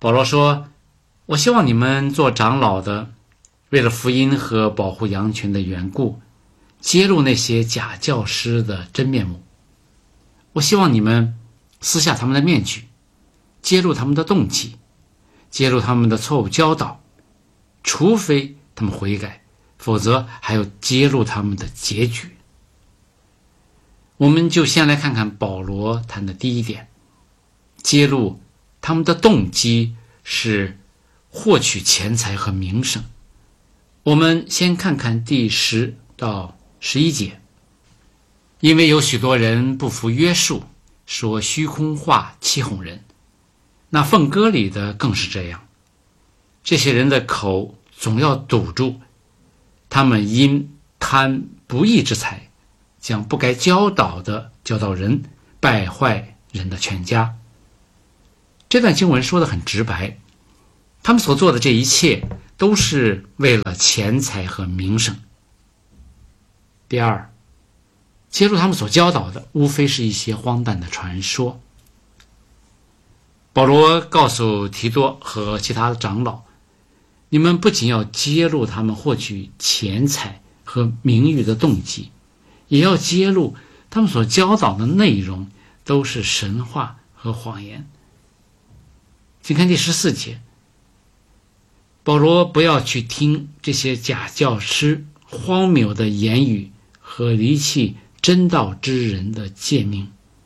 保罗说，我希望你们做长老的，为了福音和保护羊群的缘故，揭露那些假教师的真面目。我希望你们撕下他们的面具，揭露他们的动机，揭露他们的错误教导，除非他们悔改，否则还要揭露他们的结局。我们就先来看看保罗谈的第一点，揭露他们的动机是获取钱财和名声。我们先看看第10到11节。因为有许多人不服约束，说虚空话欺哄人，那奉歌里的更是这样。这些人的口总要堵住，他们因贪不义之财，将不该教导的教导人，败坏人的全家。这段经文说得很直白，他们所做的这一切都是为了钱财和名声。第二，揭露他们所教导的无非是一些荒诞的传说。保罗告诉提多和其他的长老，你们不仅要揭露他们获取钱财和名誉的动机，也要揭露他们所教导的内容都是神话和谎言。请看第14节，保罗不要去听这些假教师荒谬的言语和离弃真道之人的诫命。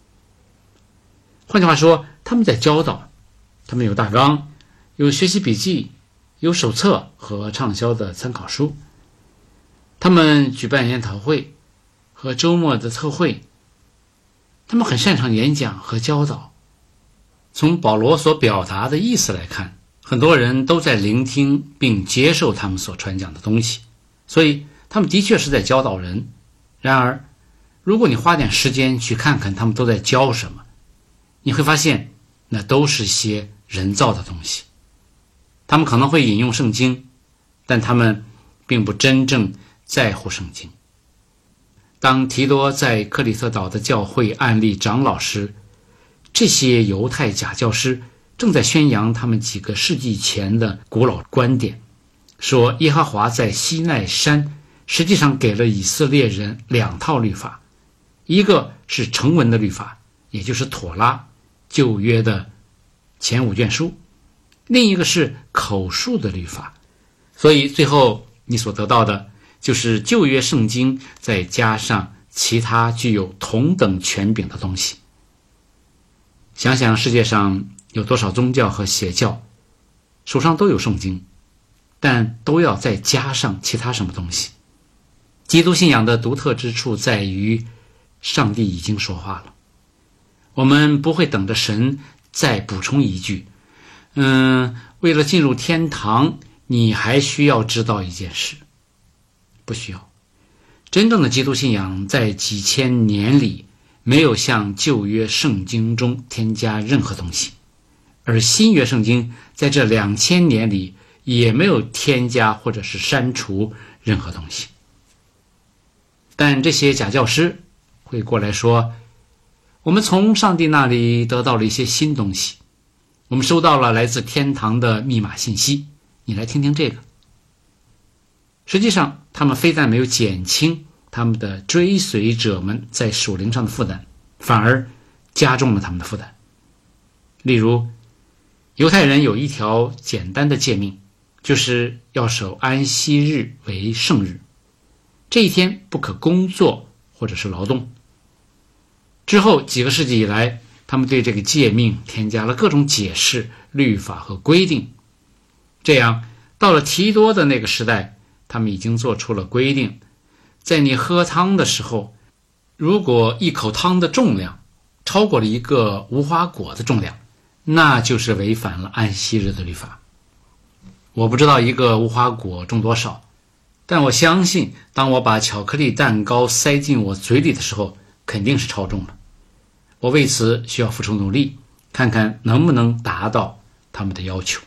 换句话说，他们在教导，他们有大纲，有学习笔记，有手册和畅销的参考书，他们举办研讨会和周末的特会，他们很擅长演讲和教导。从保罗所表达的意思来看，很多人都在聆听并接受他们所传讲的东西，所以他们的确是在教导人。然而如果你花点时间去看看他们都在教什么，你会发现那都是些人造的东西。他们可能会引用圣经，但他们并不真正在乎圣经。当提多在克里特岛的教会案例长老时，这些犹太假教师正在宣扬他们几个世纪前的古老观点，说耶和华在西奈山实际上给了以色列人2套律法，一个是成文的律法，也就是妥拉，旧约的前5卷书，另一个是口述的律法。所以最后你所得到的就是旧约圣经再加上其他具有同等权柄的东西。想想世界上有多少宗教和邪教，手上都有圣经，但都要再加上其他什么东西。基督信仰的独特之处在于，上帝已经说话了，我们不会等着神再补充一句，为了进入天堂，你还需要知道一件事。不需要。真正的基督信仰在几千年里没有向旧约圣经中添加任何东西，而新约圣经在这2000年里也没有添加或者是删除任何东西。但这些假教师会过来说，我们从上帝那里得到了一些新东西，我们收到了来自天堂的密码信息，你来听听这个。实际上他们非但没有减轻他们的追随者们在属灵上的负担，反而加重了他们的负担。例如，犹太人有一条简单的诫命，就是要守安息日为圣日，这一天不可工作或者是劳动。之后几个世纪以来，他们对这个诫命添加了各种解释、律法和规定。这样到了提多的那个时代，他们已经做出了规定，在你喝汤的时候，如果一口汤的重量超过了一个无花果的重量，那就是违反了安息日的律法。我不知道一个无花果重多少，但我相信当我把巧克力蛋糕塞进我嘴里的时候，肯定是超重了。我为此需要付出努力，看看能不能达到他们的要求。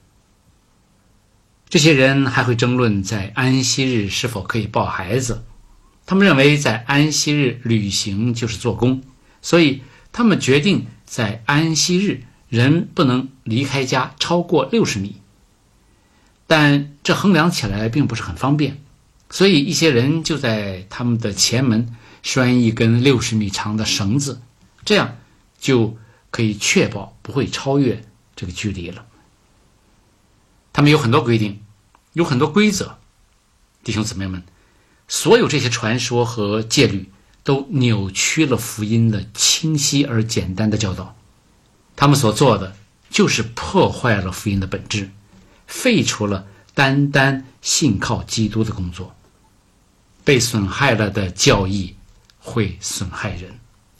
这些人还会争论在安息日是否可以抱孩子，他们认为在安息日旅行就是做工，所以他们决定在安息日人不能离开家超过60米，但这衡量起来并不是很方便，所以一些人就在他们的前门拴一根60米长的绳子，这样就可以确保不会超越这个距离了。他们有很多规定，有很多规则。弟兄姊妹们，所有这些传说和戒律都扭曲了福音的清晰而简单的教导。他们所做的就是破坏了福音的本质，废除了单单信靠基督的工作。被损害了的教义会损害人。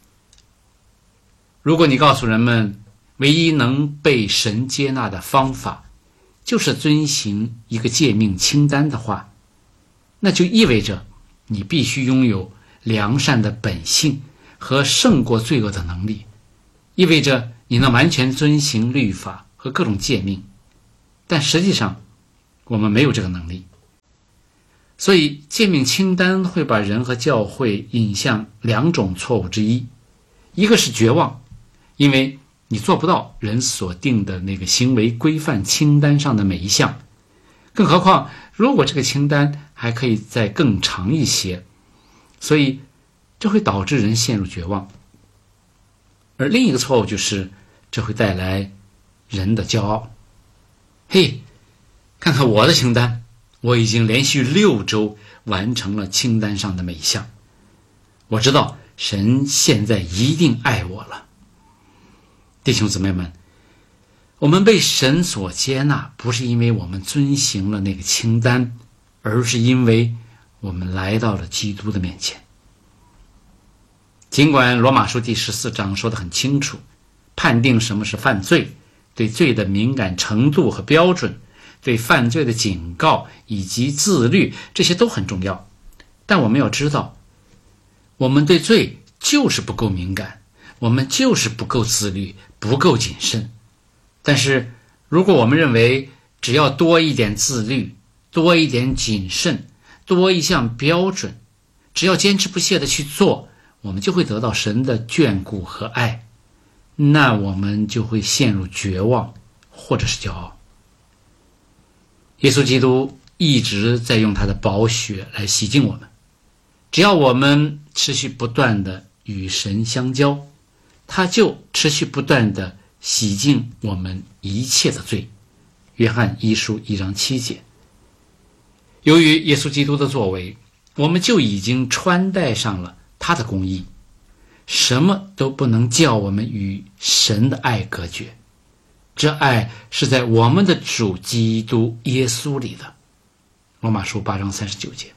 如果你告诉人们唯一能被神接纳的方法就是遵行一个诫命清单的话，那就意味着你必须拥有良善的本性和胜过罪恶的能力，意味着你能完全遵行律法和各种诫命。但实际上我们没有这个能力，所以诫命清单会把人和教会引向2种错误之一。一个是绝望，因为你做不到人所定的那个行为规范清单上的每一项，更何况如果这个清单还可以再更长一些，所以这会导致人陷入绝望。而另一个错误就是这会带来人的骄傲。嘿，看看我的清单，我已经连续6周完成了清单上的每一项，我知道神现在一定爱我了。弟兄姊妹们，我们被神所接纳，不是因为我们遵行了那个清单，而是因为我们来到了基督的面前。尽管罗马书第14章说得很清楚，判定什么是犯罪，对罪的敏感程度和标准，对犯罪的警告以及自律，这些都很重要。但我们要知道，我们对罪就是不够敏感，我们就是不够自律，不够谨慎。但是如果我们认为只要多一点自律，多一点谨慎，多一项标准，只要坚持不懈地去做，我们就会得到神的眷顾和爱，那我们就会陷入绝望或者是骄傲。耶稣基督一直在用他的宝血来洗净我们，只要我们持续不断地与神相交，他就持续不断地洗净我们一切的罪。约翰一书1章7节。由于耶稣基督的作为，我们就已经穿戴上了他的公义，什么都不能叫我们与神的爱隔绝。这爱是在我们的主基督耶稣里的。罗马书8章39节。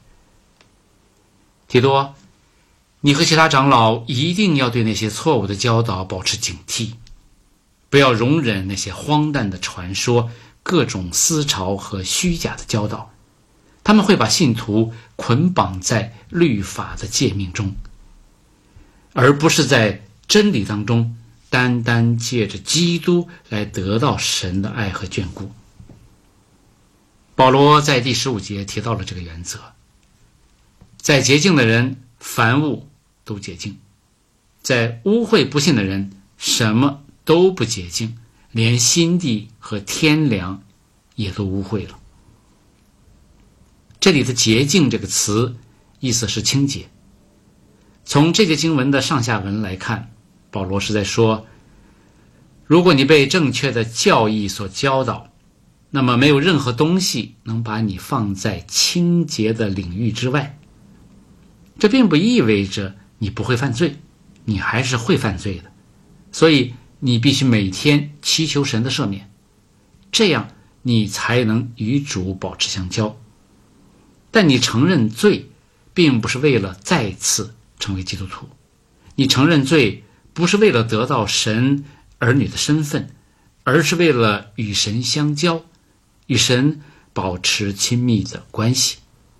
提多，你和其他长老一定要对那些错误的教导保持警惕，不要容忍那些荒诞的传说、各种思潮和虚假的教导，他们会把信徒捆绑在律法的诫命中，而不是在真理当中单单借着基督来得到神的爱和眷顾。保罗在第15节提到了这个原则，在洁净的人凡物都洁净，在污秽不信的人什么都不洁净，连心地和天良也都污秽了。这里的洁净这个词意思是清洁。从这节经文的上下文来看，保罗是在说，如果你被正确的教义所教导，那么没有任何东西能把你放在清洁的领域之外。这并不意味着你不会犯罪，你还是会犯罪的，所以你必须每天祈求神的赦免，这样你才能与主保持相交。但你承认罪并不是为了再次成为基督徒，你承认罪不是为了得到神儿女的身份，而是为了与神相交，与神保持亲密的关系。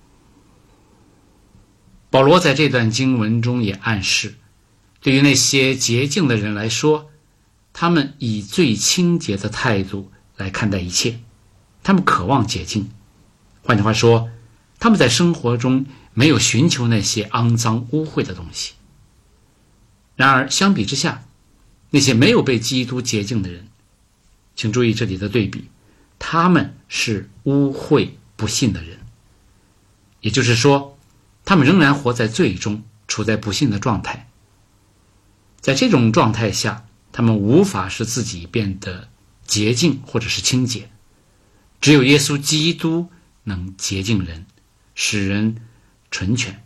保罗在这段经文中也暗示，对于那些洁净的人来说，他们以最清洁的态度来看待一切，他们渴望洁净。换句话说，他们在生活中没有寻求那些肮脏污秽的东西。然而相比之下， 那些没有被基督洁净的人，请注意这里的对比，他们是污秽不信的人，也就是说，他们仍然活在罪中，处在不信的状态。在这种状态下，他们无法使自己变得洁净或者是清洁，只有耶稣基督能洁净人，使人纯全。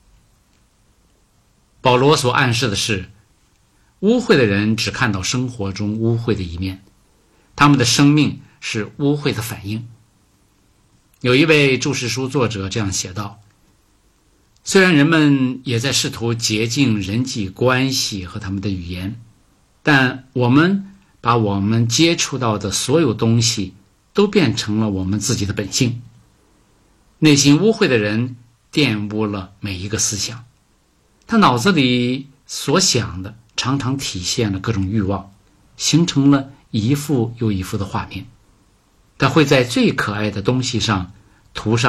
保罗所暗示的是，污秽的人只看到生活中污秽的一面，他们的生命是污秽的反应。有一位注释书作者这样写道，虽然人们也在试图洁净人际关系和他们的语言，但我们把我们接触到的所有东西都变成了我们自己的本性。内心污秽的人玷污了每一个思想，他脑子里所想的常常体现了各种欲望，形成了一幅又一幅的画面。他会在最可爱的东西上涂上